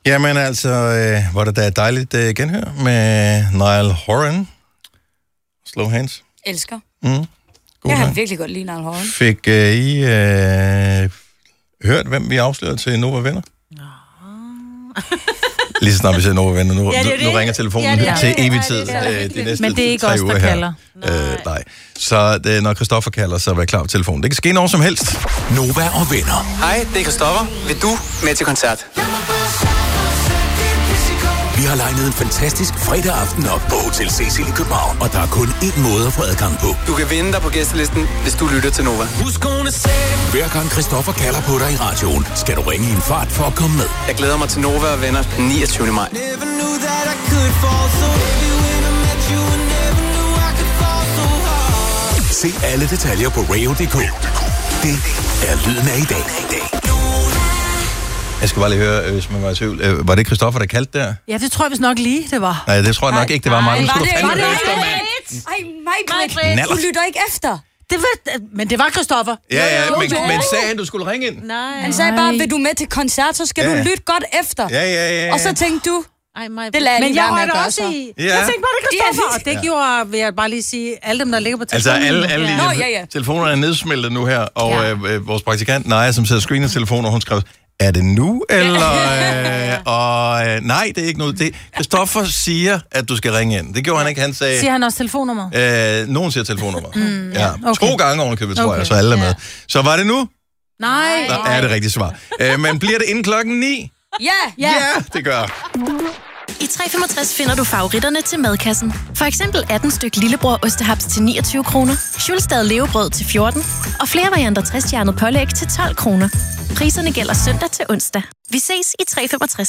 Jamen altså, var det da et dejligt genhør med Niall Horan. Slow Hands. Elsker. God Jeg sang. kan virkelig godt lide Niall Horan. Fik I hørt, hvem vi afslørede til Nova Venner? Lige så snart vi ser Nova Venner nu. Nu ringer telefonen til evig tid. De næste men det er ikke 3 os, uger der her. kalder. Nej. Så når Christoffer kalder, så vær klar på telefonen. Det kan ske når som helst. Nova og Venner. Hej, det er Christoffer. Vil du med til koncert? Vi har legnet en fantastisk fredag aften op på Hotel Cecil i København, og der er kun én måde at få adgang på. Du kan vinde dig på gæstelisten, hvis du lytter til Nova. Hver gang Christoffer kalder på dig i radioen, skal du ringe i en fart for at komme med. Jeg glæder mig til Nova og Venner den 29. maj. Se alle detaljer på radio.dk. Det er lyden af i dag. Jeg skal bare lige høre, hvis man var i tvivl. Var det Christoffer, der kaldte der? Ja, det tror jeg vist nok lige, det var. Nej, det tror jeg nok ikke, det var mig. Nu skal du fandme høre efter, mand. Ej, Maj-Brit, du lytter ikke efter. Men det var Christoffer. Ja, men sagde han, du skulle ringe ind? Nej. Han sagde bare, vil du med til koncert, så skal du lytte godt efter. Ja. Og så tænkte du, Ej, det lader jeg men lige jeg være med at røg gøre også så. i. Ja. Jeg tænkte bare, det er Christoffer. Og det gjorde, vil jeg bare lige sige, alle dem, der ligger på Altså telefonen. alle telefonerne er nedsmeltet nu her, og vores praktikant Naja, som sidder og screener telefoner, hun skrev, er det nu, eller... nej, det er ikke noget. Det Christoffer siger, at du skal ringe ind. Det gjorde han ikke, han sagde... Siger han også telefonnummer? Nogen siger telefonnummer. Okay. 2 gange ovenikøbet, tror jeg, så alle er med. Så var det nu? Nej. Nå, er det rigtigt svar. Men bliver det inden klokken 9? Ja, det gør. I 365 finder du favoritterne til madkassen. For eksempel 18 styk lillebror ostehaps til 29 kroner, Schulstad levebrød til 14 og flere varianter 60-stjernet pålæg til 12 kroner. Priserne gælder søndag til onsdag. Vi ses i 365.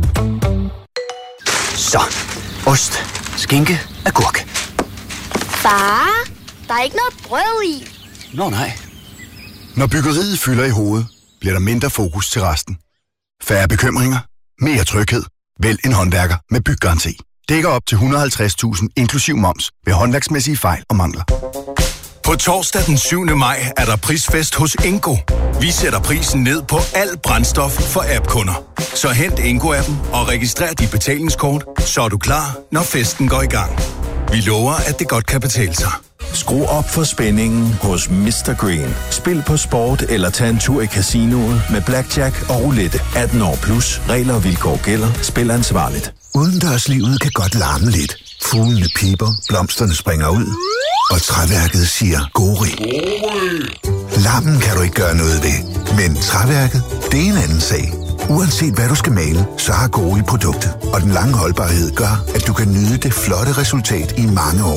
Så, ost, skinke, agurk. Far, der er ikke noget brød i. Nå nej. Når byggeriet fylder i hovedet, bliver der mindre fokus til resten. Færre bekymringer, mere tryghed. Vælg en håndværker med byggaranti. Dækker op til 150.000 inklusiv moms ved håndværksmæssige fejl og mangler. På torsdag den 7. maj er der prisfest hos Ingo. Vi sætter prisen ned på alt brændstof for app-kunder. Så hent Ingo-appen og registrer dit betalingskort, så er du klar, når festen går i gang. Vi lover, at det godt kan betale sig. Skru op for spændingen hos Mr. Green. Spil på sport eller tag en tur i casinoet med blackjack og roulette. 18 år plus. Regler og vilkår gælder. Spil ansvarligt. Udendørslivet kan godt larme lidt. Fuglene piber, blomsterne springer ud, og træværket siger gori. Larmen kan du ikke gøre noget ved, men træværket, det er en anden sag. Uanset hvad du skal male, så har Gori produktet, og den lange holdbarhed gør, at du kan nyde det flotte resultat i mange år.